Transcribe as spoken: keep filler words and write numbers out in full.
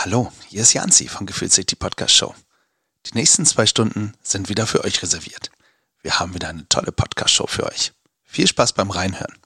Hallo, hier ist Janzi von Gefühlt City Podcast Show. Die nächsten zwei Stunden sind wieder für euch reserviert. Wir haben wieder eine tolle Podcast Show für euch. Viel Spaß beim Reinhören.